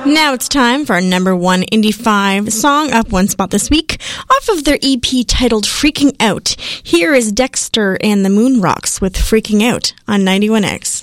Now it's time for our number one Indie 5 song, up one spot this week, off of their EP titled Freaking Out. Here is Dexter and the Moon Rocks with Freaking Out on 91X.